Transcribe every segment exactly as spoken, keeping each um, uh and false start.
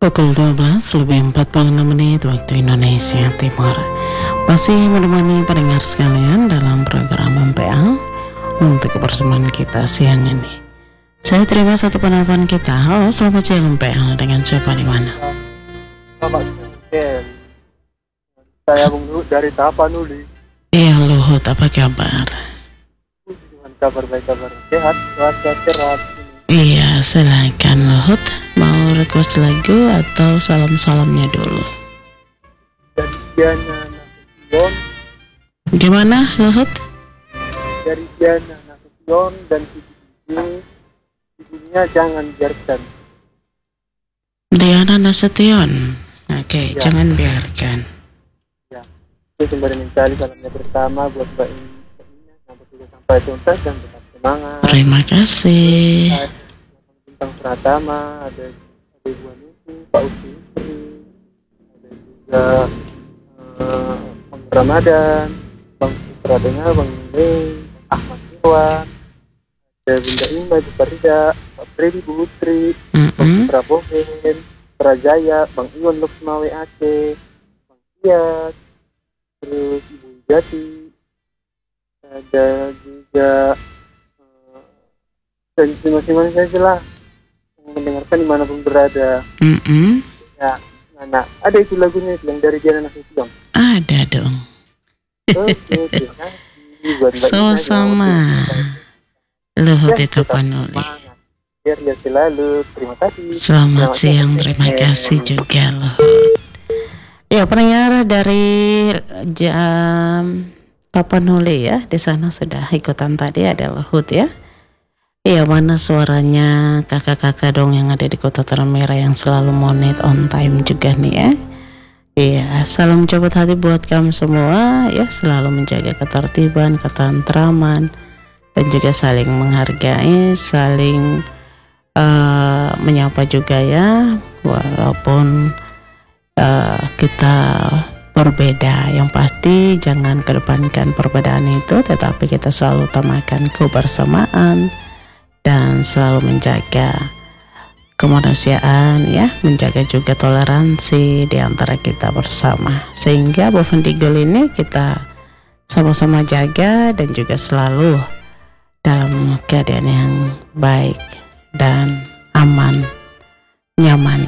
Pukul dua belas lebih empat puluh enam menit waktu Indonesia Timur. Masih menemani pendengar sekalian dalam program M P L untuk kebersamaan kita siang ini. Saya terima satu penelpon kita. Halo, selamat siang M P L, dengan siapa di mana? Selamat siang. Saya Bung Luhut dari Tapanuli. Iya Luhut, apa kabar? Dengan kabar baik, kabar sehat, cuaca cerah. Iya, silakan Luhut. Mau request lagu atau salam-salamnya dulu? Dan Diana Nasution. Gimana Luhut? Dari Diana Nasution dan Cici ibunya jangan biarkan. Diana Nasution. Oke, Ya. jangan biarkan. Ya, itu kembali mencari salamnya bersama buat Mbak Ina sampai juga sampai tuntas dan tetap semangat. Terima kasih. Ada Bintang Pratama, ada ada Ibu Anusi, Pak Uki Istri, ada juga uh, Bang Ramadan, Bang Putra Dengar, Bang Ning, Ahmad Iwan, ada Bunda Ima, Ibu Farida, Pak Freddy, Bu Putri, Bang Mm-mm. Putra Bohen, Prajaya, Bang Iwan Luksma W A C, Bang Kiat, terus Ibu Jati, ada juga uh, dan masing-masing saja lah yang mendengarkan dimanapun berada. Mm-mm. Ya, nah, ada itu lagunya yang dari Diana Nasution. Ada dong. Oke, terima kasih buat Mbak Ina. Sama-sama. Luhut di Tapanuli. Semangat. Biar dia selalu. Terima kasih. Selamat siang, terima kasih juga Luhut. Ya, pendengar dari jam Tapanuli ya, di sana sudah ikutan tadi ada Luhut ya. Iya, mana suaranya kakak-kakak dong yang ada di Kota Terang Merah yang selalu monet on time juga nih ya. Iya, salam cepet hati buat kamu semua ya, selalu menjaga ketertiban, ketentraman, dan juga saling menghargai, saling uh, menyapa juga ya, walaupun uh, kita berbeda. Yang pasti jangan kedepankan perbedaan itu, tetapi kita selalu utamakan kebersamaan dan selalu menjaga kemanusiaan ya, menjaga juga toleransi di antara kita bersama, sehingga Bovendigul ini kita sama-sama jaga dan juga selalu dalam keadaan yang baik dan aman, nyaman,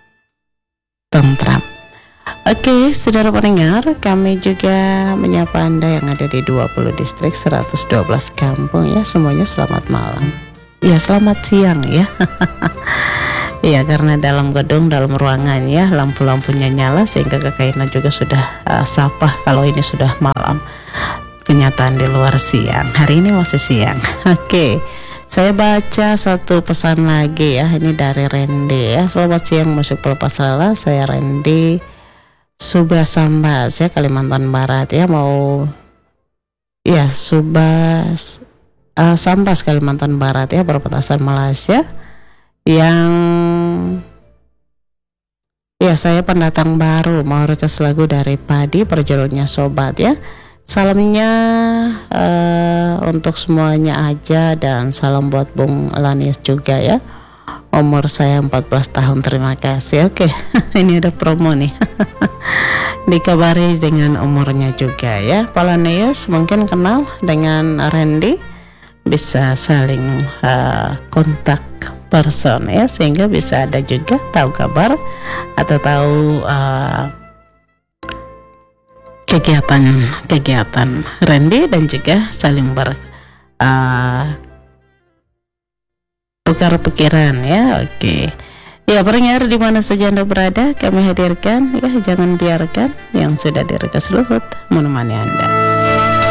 tentram. Oke, saudara pendengar, kami juga menyapa Anda yang ada di dua puluh distrik, seratus dua belas kampung ya, semuanya selamat malam. Ya, selamat siang ya. Iya, karena dalam gedung, dalam ruangan ya, lampu-lampunya nyala sehingga Kakak Ina juga sudah uh, sapah kalau ini sudah malam. Kenyataan di luar siang. Hari ini masih siang. Oke. Saya baca satu pesan lagi ya. Ini dari Randy ya. Selamat siang musik pelepas lelah. Saya Randy Subasambas ya, Kalimantan Barat ya, mau ya Subas Uh, Sambas Kalimantan Barat ya, perbatasan Malaysia, yang ya saya pendatang baru, mau request lagu dari Padi, perjudulnya Sobat ya. Salamnya uh, untuk semuanya aja, dan salam buat Bung Lanius juga ya. Umur saya empat belas tahun, terima kasih. Oke, ini ada promo nih. Dikabari dengan umurnya juga ya. Pak Lanius mungkin kenal dengan Randy, bisa saling uh, kontak person ya, sehingga bisa ada juga tahu kabar atau tahu uh, kegiatan-kegiatan Randy, dan juga saling ber uh, tukar pikiran ya. Oke ya, pendengar di mana saja Anda berada, kami hadirkan ya, jangan biarkan yang sudah direquest Luhut menemani Anda.